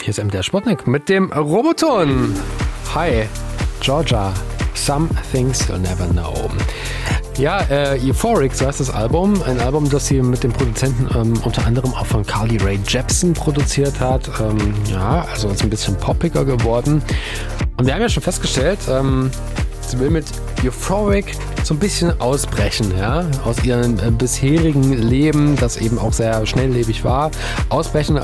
Hier ist MDR Sputnik mit dem Roboton. Hi, Georgia. Some Things You'll Never Know. Ja, Euphoric, so heißt das Album. Ein Album, das sie mit dem Produzenten unter anderem auch von Carly Rae Jepsen produziert hat. Ja, also ist ein bisschen poppiger geworden. Und wir haben ja schon festgestellt, sie will mit Euphoric so ein bisschen ausbrechen, ja, aus ihrem bisherigen Leben, das eben auch sehr schnelllebig war, ausbrechen